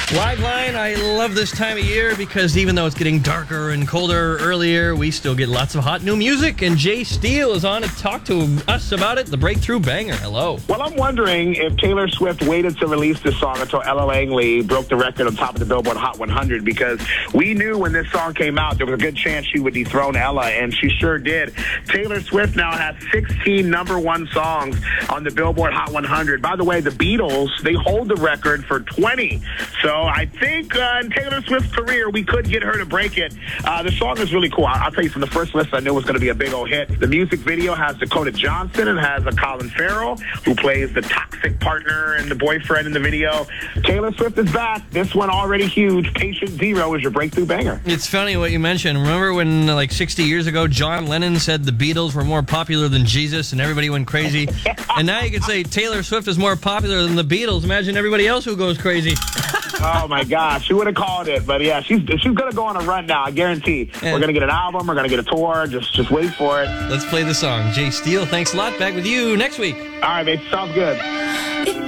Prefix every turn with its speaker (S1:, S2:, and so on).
S1: Line, I love this time of year because even though it's getting darker and colder earlier, we still get lots of hot new music, and Jay Steele is on to talk to us about it, the breakthrough banger. Hello.
S2: Well, I'm wondering if Taylor Swift waited to release this song until Ella Langley broke the record on top of the Billboard Hot 100, because we knew when this song came out there was a good chance she would dethrone Ella, and she sure did. Taylor Swift now has 16 number one songs on the Billboard Hot 100. By the way, the Beatles, they hold the record for 20. So I think in Taylor Swift's career, we could get her to break it. The song is really cool. I'll tell you, from the first list, I knew it was going to be a big old hit. The music video has Dakota Johnson and has a Colin Farrell, who plays the toxic partner and the boyfriend in the video. Taylor Swift is back. This one already huge. Patient Zero is your breakthrough banger.
S1: It's funny what you mentioned. Remember when, like 60 years ago, John Lennon said the Beatles were more popular than Jesus and everybody went crazy? And now you can say Taylor Swift is more popular than the Beatles. Imagine everybody else who goes crazy.
S2: Oh, my gosh. She would have called it. But, yeah, she's going to go on a run now, I guarantee.
S1: Yeah.
S2: We're going to get an album. We're going to get a tour. Just wait for it.
S1: Let's play the song. Jay Steele, thanks a lot. Back with you next week.
S2: All right, mate. Sounds good.